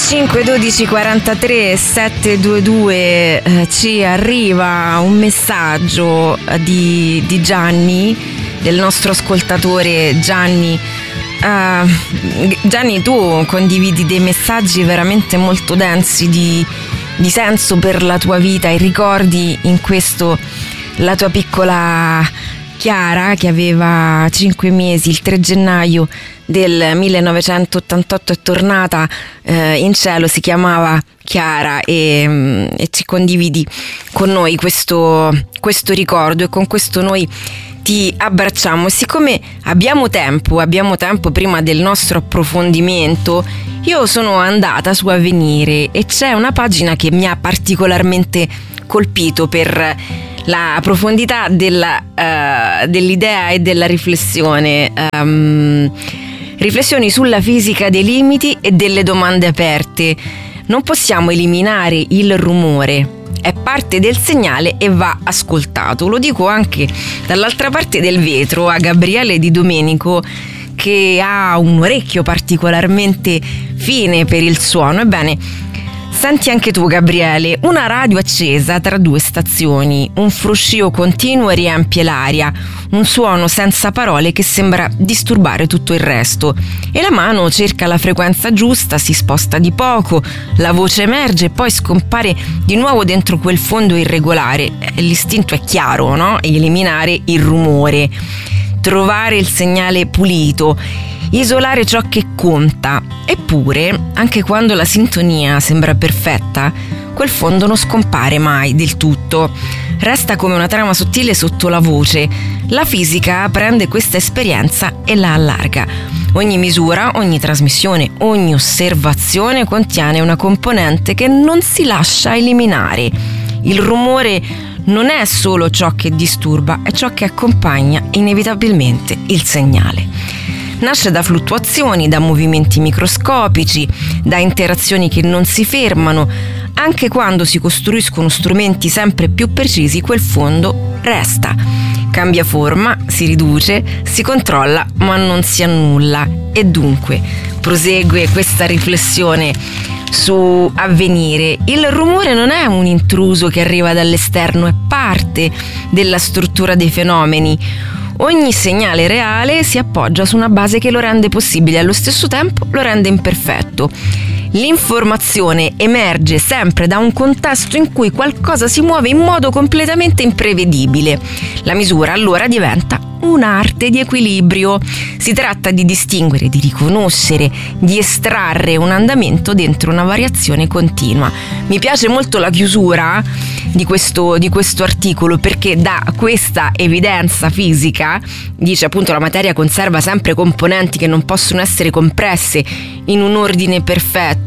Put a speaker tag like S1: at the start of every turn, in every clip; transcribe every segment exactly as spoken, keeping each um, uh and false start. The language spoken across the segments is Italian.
S1: cinque dodici quarantatré settecentoventidue eh, ci arriva un messaggio di, di Gianni, del nostro ascoltatore Gianni. Uh, Gianni, tu condividi dei messaggi veramente molto densi di, di senso per la tua vita e ricordi in questo la tua piccola Chiara che aveva cinque mesi. Il tre gennaio del millenovecentottantotto è tornata eh, in cielo, si chiamava Chiara e, e ci condividi con noi questo, questo ricordo, e con questo noi ti abbracciamo. E siccome abbiamo tempo, abbiamo tempo prima del nostro approfondimento, io sono andata su Avvenire e c'è una pagina che mi ha particolarmente colpito per la profondità della, uh, dell'idea e della riflessione. Um, riflessioni sulla fisica dei limiti e delle domande aperte. Non possiamo eliminare il rumore, è parte del segnale e va ascoltato. Lo dico anche dall'altra parte del vetro a Gabriele Di Domenico, che ha un orecchio particolarmente fine per il suono. Ebbene, senti anche tu, Gabriele, una radio accesa tra due stazioni, un fruscio continuo riempie l'aria, un suono senza parole che sembra disturbare tutto il resto, e la mano cerca la frequenza giusta, si sposta di poco, la voce emerge e poi scompare di nuovo dentro quel fondo irregolare. L'istinto è chiaro, no? Eliminare il rumore, trovare il segnale pulito, isolare ciò che conta. Eppure, anche quando la sintonia sembra perfetta, quel fondo non scompare mai del tutto. Resta come una trama sottile sotto la voce. La fisica prende questa esperienza e la allarga. Ogni misura, ogni trasmissione, ogni osservazione contiene una componente che non si lascia eliminare. Il rumore non è solo ciò che disturba, è ciò che accompagna inevitabilmente il segnale. Nasce da fluttuazioni, da movimenti microscopici, da interazioni che non si fermano. Anche quando si costruiscono strumenti sempre più precisi, quel fondo resta. Cambia forma, si riduce, si controlla, ma non si annulla. E dunque, prosegue questa riflessione su Avvenire. Il rumore non è un intruso che arriva dall'esterno, è parte della struttura dei fenomeni. Ogni segnale reale si appoggia su una base che lo rende possibile e allo stesso tempo lo rende imperfetto. L'informazione emerge sempre da un contesto in cui qualcosa si muove in modo completamente imprevedibile. La misura allora diventa un'arte di equilibrio. Si tratta di distinguere, di riconoscere, di estrarre un andamento dentro una variazione continua. Mi piace molto la chiusura di questo, di questo articolo, perché dà questa evidenza fisica. Dice appunto: la materia conserva sempre componenti che non possono essere compresse in un ordine perfetto.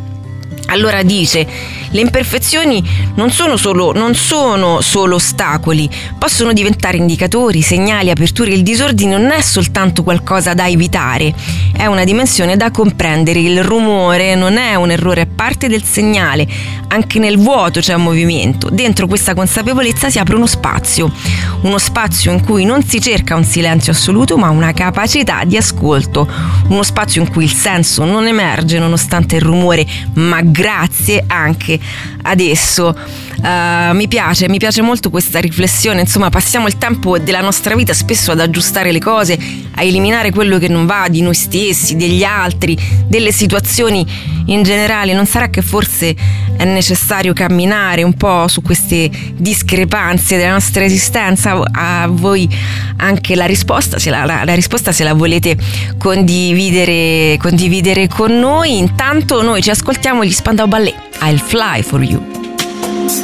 S1: Allora dice: le imperfezioni non sono solo, non sono solo ostacoli, possono diventare indicatori, segnali, aperture. Il disordine non è soltanto qualcosa da evitare, è una dimensione da comprendere. Il rumore non è un errore, è parte del segnale. Anche nel vuoto c'è un movimento. Dentro questa consapevolezza si apre uno spazio, uno spazio in cui non si cerca un silenzio assoluto, ma una capacità di ascolto, uno spazio in cui il senso non emerge nonostante il rumore, ma grazie anche ad esso. Uh, mi piace, mi piace molto questa riflessione. Insomma, passiamo il tempo della nostra vita spesso ad aggiustare le cose, a eliminare quello che non va di noi stessi, degli altri, delle situazioni in generale. Non sarà che forse è necessario camminare un po' su queste discrepanze della nostra esistenza? A voi anche la risposta, se la, la, la risposta se la volete condividere, condividere con noi. Intanto noi ci ascoltiamo gli Spandau Ballet. I'll Fly For You.